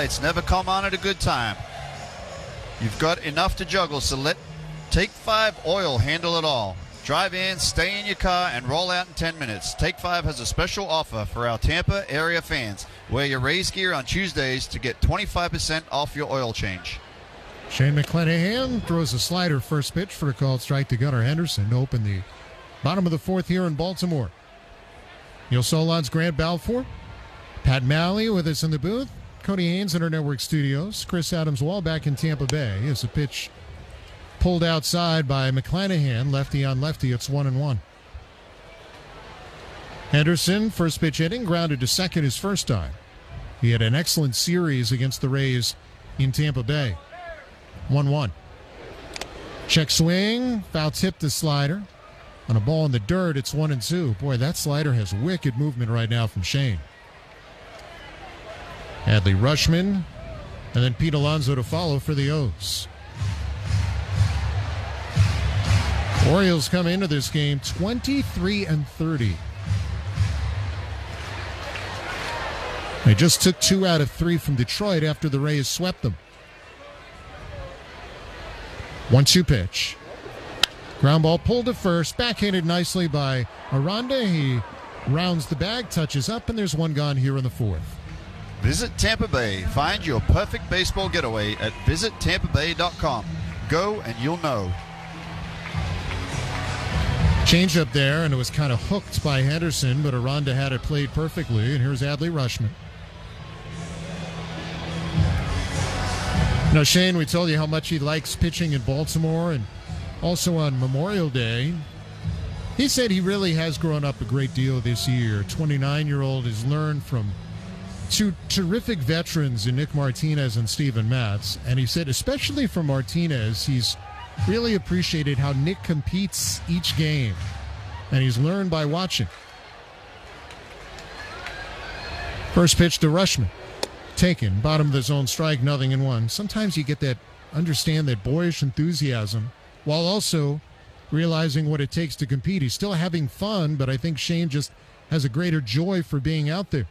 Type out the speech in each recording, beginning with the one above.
plates never come on at a good time. You've got enough to juggle, so let Take 5 Oil handle it all. Drive in, stay in your car, and roll out in 10 minutes. Take 5 has a special offer for our Tampa area fans. Wear your Rays gear on Tuesdays to get 25% off your oil change. Shane McClanahan throws a slider first pitch for a called strike to Gunnar Henderson to open the bottom of the fourth here in Baltimore. Neil Solondz, Grant Balfour, Pat Malley with us in the booth, Cody Haynes in our network studios, Chris Adams-Wall back in Tampa Bay. As a pitch pulled outside by McClanahan, lefty on lefty, it's 1-1. Henderson, first pitch hitting, grounded to second his first time. He had an excellent series against the Rays in Tampa Bay. 1-1. Check swing, foul tip the slider. On a ball in the dirt, it's 1-2. Boy, that slider has wicked movement right now from Shane. Adley Rutschman, and then Pete Alonso to follow for the O's. Orioles come into this game 23-30. They just took 2 out of 3 from Detroit after the Rays swept them. 1-2 pitch. Ground ball pulled to first, backhanded nicely by Aranda. He rounds the bag, touches up, and there's one gone here in the fourth. Visit Tampa Bay. Find your perfect baseball getaway at visitTampaBay.com. Go and you'll know. Change up there, and it was kind of hooked by Henderson, but Aranda had it played perfectly, and here's Adley Rutschman. Now, Shane, we told you how much he likes pitching in Baltimore, and also on Memorial Day. He said he really has grown up a great deal this year. 29-year-old has learned from 2 terrific veterans in Nick Martinez and Steven Matz, and he said especially for Martinez, he's really appreciated how Nick competes each game, and he's learned by watching. First pitch to Rutschman. Taken, bottom of the zone strike, 0-1. Sometimes you get that, understand that boyish enthusiasm while also realizing what it takes to compete. He's still having fun, but I think Shane just has a greater joy for being out there.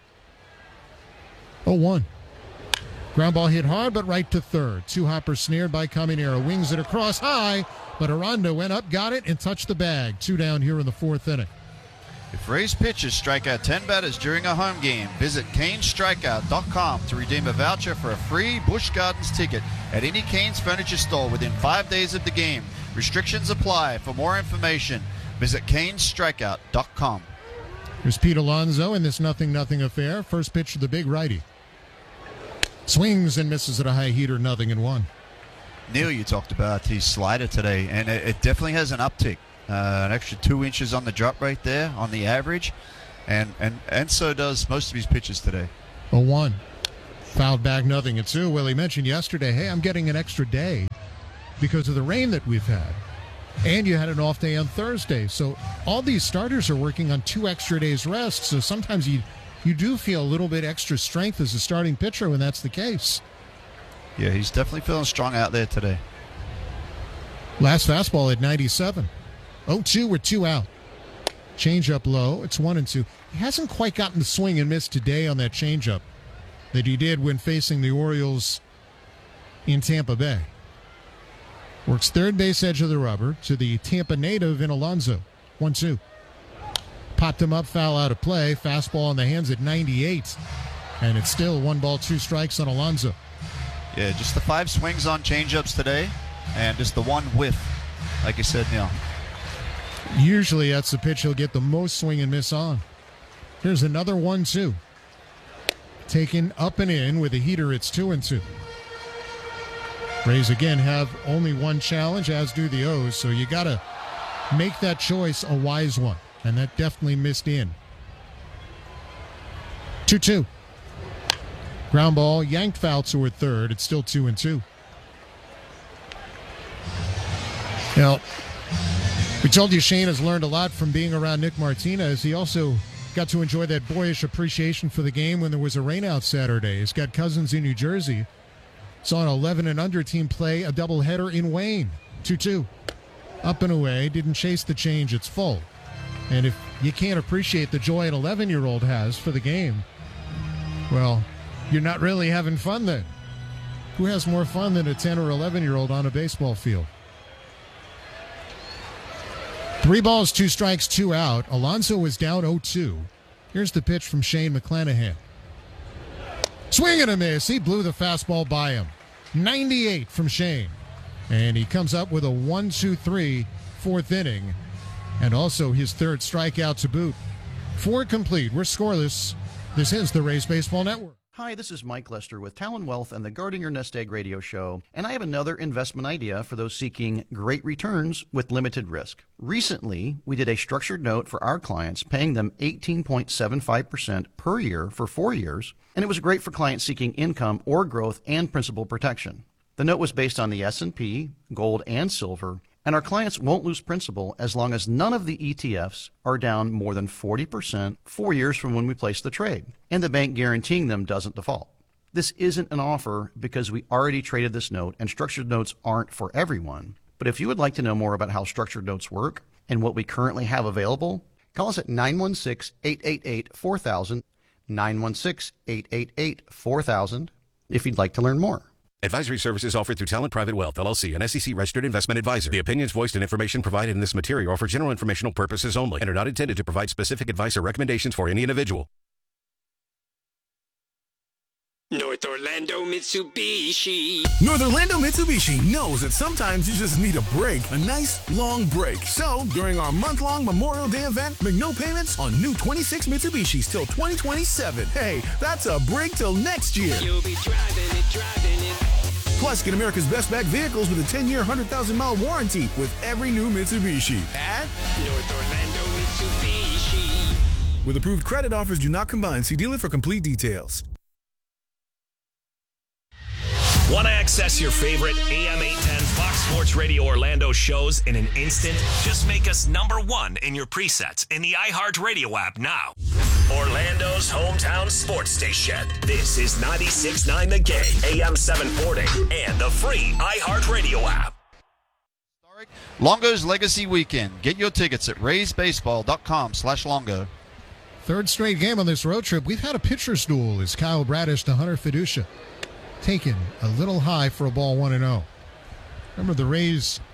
0-1. Ground ball hit hard, but right to third. Two-hopper snared by Caminero. Wings it across high, but Aranda went up, got it, and touched the bag. 2 down here in the fourth inning. If Rays pitchers strike out 10 batters during a home game, visit CanesStrikeout.com to redeem a voucher for a free Busch Gardens ticket at any Canes furniture store within 5 days of the game. Restrictions apply. For more information, visit CanesStrikeout.com. Here's Pete Alonso in this 0-0 affair. First pitch to the big righty. Swings and misses at a high heater, 0-1. Neil, you talked about his slider today, and it definitely has an uptick. An extra 2 inches on the drop right there on the average, and so does most of his pitches today. 0-1. Fouled back, 0-2. Well, he mentioned yesterday, hey, I'm getting an extra day because of the rain that we've had. And you had an off day on Thursday. So all these starters are working on 2 extra days rest. So sometimes you do feel a little bit extra strength as a starting pitcher when that's the case. Yeah, he's definitely feeling strong out there today. Last fastball at 97. 0-2 with 2 out. Changeup low. It's 1-2. He hasn't quite gotten the swing and miss today on that changeup that he did when facing the Orioles in Tampa Bay. Works third base edge of the rubber to the Tampa native in Alonso. 1-2. Popped him up, foul out of play. Fastball on the hands at 98. And it's still 1 ball, 2 strikes on Alonso. Yeah, just the 5 swings on changeups today, and just the 1 whiff, like you said, Neil. Usually that's the pitch he'll get the most swing and miss on. Here's another 1-2. Taken up and in with a heater, it's 2-2. Rays again have only 1 challenge, as do the O's, so you got to make that choice a wise one, and that definitely missed in. 2-2. Ground ball yanked foul toward third. It's still 2-2. Now, we told you Shane has learned a lot from being around Nick Martinez. He also got to enjoy that boyish appreciation for the game when there was a rainout Saturday. He's got cousins in New Jersey. Saw an 11 and under team play a doubleheader in Wayne. 2-2. Up and away. Didn't chase the change. It's full. And if you can't appreciate the joy an 11-year-old has for the game, well, You're not really having fun then. Who has more fun than a 10 or 11-year-old on a baseball field? 3 balls, 2 strikes, 2 out. Alonso is down 0-2. Here's the pitch from Shane McClanahan. Swing and a miss. He blew the fastball by him. 98 from Shane. And he comes up with a 1-2-3 fourth inning. And also his third strikeout to boot. 4 complete. We're scoreless. This is the Rays Baseball Network. Hi, this is Mike Lester with Talon Wealth and the Guarding Your Nest Egg radio show, and I have another investment idea for those seeking great returns with limited risk. Recently, we did a structured note for our clients, paying them 18.75% per year for 4 years, and it was great for clients seeking income or growth and principal protection. The note was based on the S&P, gold, and silver, and our clients won't lose principal as long as none of the ETFs are down more than 40% 4 years from when we place the trade, and the bank guaranteeing them doesn't default. This isn't an offer because we already traded this note, and structured notes aren't for everyone. But if you would like to know more about how structured notes work and what we currently have available, call us at 916-888-4000, 916-888-4000 if you'd like to learn more. Advisory services offered through Talent Private Wealth, LLC, an SEC-registered investment advisor. The opinions voiced and information provided in this material are for general informational purposes only and are not intended to provide specific advice or recommendations for any individual. North Orlando Mitsubishi. North Orlando Mitsubishi knows that sometimes you just need a break, a nice long break. So, during our month-long Memorial Day event, make no payments on new 26 Mitsubishis till 2027. Hey, that's a break till next year. You'll be driving it. Plus, get America's best back vehicles with a 10-year, 100,000-mile warranty with every new Mitsubishi. At North Orlando Mitsubishi. With approved credit offers do not combine. See dealer for complete details. Want to access your favorite AM 810 Fox Sports Radio Orlando shows in an instant? Just make us #1 in your presets in the iHeartRadio app now. Orlando's hometown sports station. This is 96.9 The Game, AM 740, and the free iHeartRadio app. Longo's Legacy Weekend. Get your tickets at raysbaseball.com/Longo. Third straight game on this road trip. We've had a pitcher's duel as Kyle Bradish to Hunter Fiducia. Taken a little high for a ball 1-0. Remember, the Rays